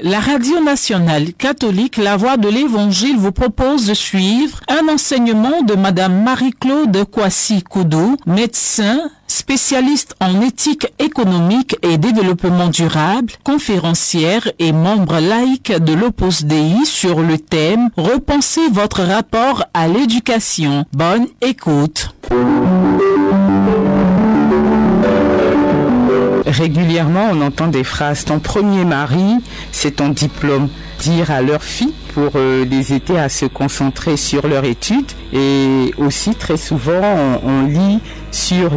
La Radio nationale catholique La Voix de l'Évangile vous propose de suivre un enseignement de Madame Marie-Claude Kwasi-Koudou, médecin, spécialiste en éthique économique et développement durable, conférencière et membre laïque de l'Opus Dei sur le thème « Repensez votre rapport à l'éducation ». Bonne écoute. Régulièrement, on entend des phrases « ton premier mari, c'est ton diplôme ». Dire à leurs filles pour les aider à se concentrer sur leur étude. Et aussi, très souvent, on lit sur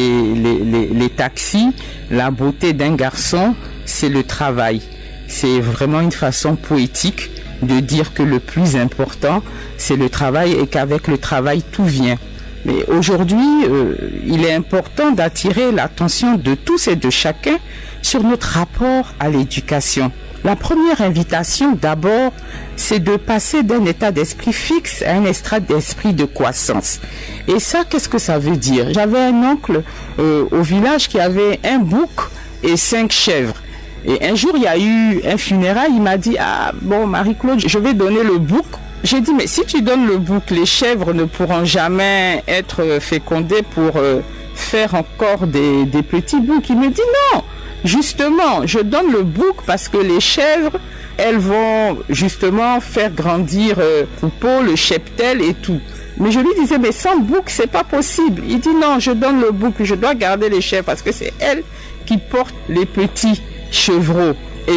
les taxis, la beauté d'un garçon, c'est le travail. C'est vraiment une façon poétique de dire que le plus important, c'est le travail et qu'avec le travail, tout vient. Mais aujourd'hui, il est important d'attirer l'attention de tous et de chacun sur notre rapport à l'éducation. La première invitation, d'abord, c'est de passer d'un état d'esprit fixe à un état d'esprit de croissance. Et ça, qu'est-ce que ça veut dire? J'avais un oncle au village qui avait un bouc et 5 chèvres. Et un jour, il y a eu un funérail, il m'a dit « Ah, bon, Marie-Claude, je vais donner le bouc. » J'ai dit « Mais si tu donnes le bouc, les chèvres ne pourront jamais être fécondées pour faire encore des petits boucs. » Il me dit « Non, justement, je donne le bouc parce que les chèvres, elles vont justement faire grandir le troupeau, le cheptel et tout. » Mais je lui disais « Mais sans bouc, c'est pas possible. » Il dit « Non, je donne le bouc, je dois garder les chèvres parce que c'est elles qui portent les petits chevreaux. »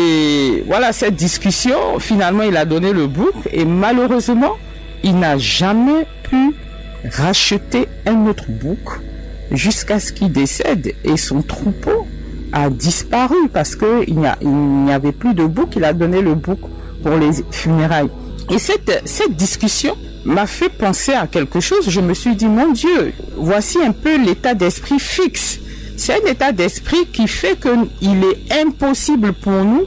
Et voilà, cette discussion, finalement, il a donné le bouc et malheureusement, il n'a jamais pu racheter un autre bouc jusqu'à ce qu'il décède et son troupeau a disparu parce qu'il n'y avait plus de bouc. Il a donné le bouc pour les funérailles. Et cette discussion m'a fait penser à quelque chose. Je me suis dit, mon Dieu, voici un peu l'état d'esprit fixe. C'est un état d'esprit qui fait qu'il est impossible pour nous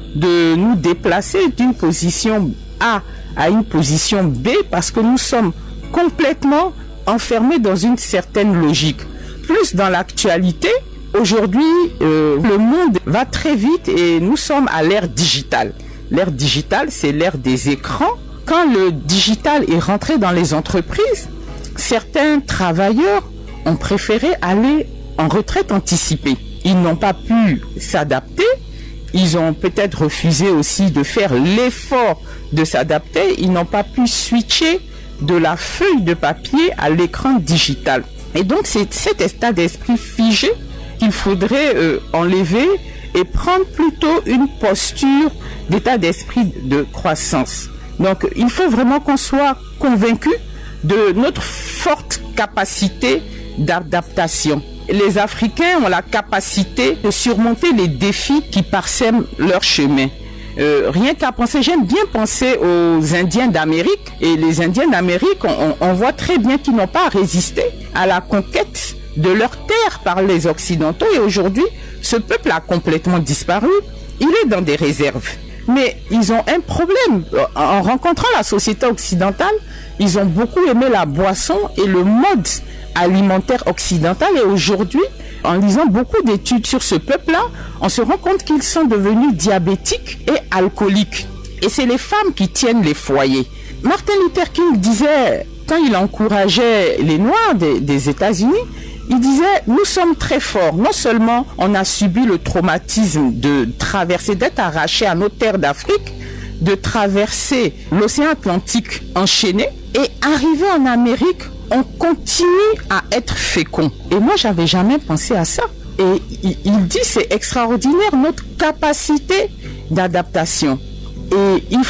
de nous déplacer d'une position A à une position B parce que nous sommes complètement enfermés dans une certaine logique. Plus dans l'actualité, aujourd'hui, le monde va très vite et nous sommes à l'ère digitale. L'ère digitale, c'est l'ère des écrans. Quand le digital est rentré dans les entreprises, certains travailleurs ont préféré aller en retraite anticipée. Ils n'ont pas pu s'adapter. Ils ont peut-être refusé aussi de faire l'effort de s'adapter. Ils n'ont pas pu switcher de la feuille de papier à l'écran digital. Et donc, c'est cet état d'esprit figé qu'il faudrait enlever et prendre plutôt une posture d'état d'esprit de croissance. Donc, il faut vraiment qu'on soit convaincu de notre forte capacité d'adaptation. Les Africains ont la capacité de surmonter les défis qui parsèment leur chemin. Rien qu'à penser, j'aime bien penser aux Indiens d'Amérique. Et les Indiens d'Amérique, on voit très bien qu'ils n'ont pas résisté à la conquête de leur terre par les Occidentaux. Et aujourd'hui, ce peuple a complètement disparu. Il est dans des réserves. Mais ils ont un problème. En rencontrant la société occidentale, ils ont beaucoup aimé la boisson et le mode alimentaire occidental. Et aujourd'hui, en lisant beaucoup d'études sur ce peuple-là, on se rend compte qu'ils sont devenus diabétiques et alcooliques. Et c'est les femmes qui tiennent les foyers. Martin Luther King disait, quand il encourageait les Noirs des États-Unis, il disait, nous sommes très forts. Non seulement on a subi le traumatisme de traverser, d'être arraché à nos terres d'Afrique, de traverser l'océan Atlantique enchaîné et arriver en Amérique, on continue à être fécond. Et moi, j'avais jamais pensé à ça. Et il dit, c'est extraordinaire, notre capacité d'adaptation. Et il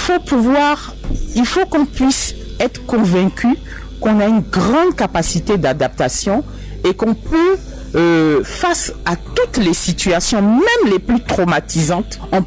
faut qu'on puisse être convaincu qu'on a une grande capacité d'adaptation et qu'on peut, face à toutes les situations, même les plus traumatisantes, on